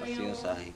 Asiosai.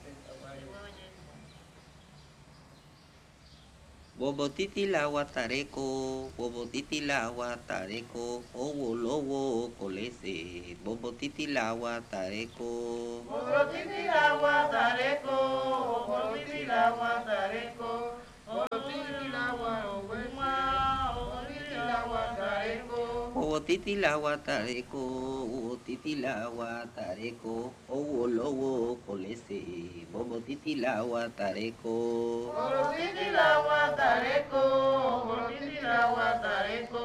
Bobotiti la guatareco, bobotiti la guatareco, owo lowo colese, bobotiti la guatareco. Bobotiti la guatareco, bobotiti la guatareco, bobotiti la guarogüema, bobotiti la guatareco. Bobotiti la guatareco, bobotiti la guatareco, owo lowo colese, bobotiti la guatareco. Bobotiti la guatareco, bobotiti la guatareco,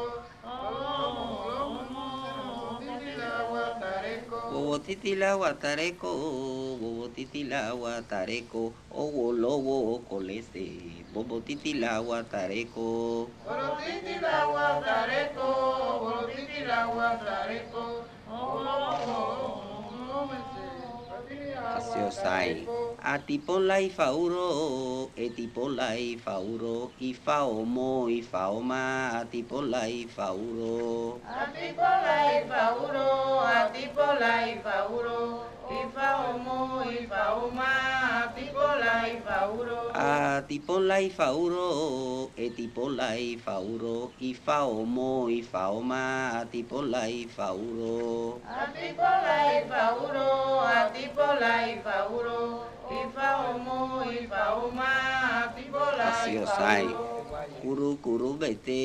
bobotiti la guatareco. Bobotiti la guatareco, bobotiti la guatareco, owo lowo colese, bobotiti la guatareco. Bobotiti la guatareco, bobotiti la guatareco, Asiosai. Atipola y fauro, etipola y fauro, y faomo y faoma, atipola y fauro. Atipola y fauro, atipola y fauro, y faomo y faoma, atipola y fauro. Atipola y fauro, etipola y fauro, y faomo y faoma, atipola y fauro. Atipola y fauro, atipola y fauro, y faomo y faoma, atipola y Asiosai. fauro. Kuru kuru bete.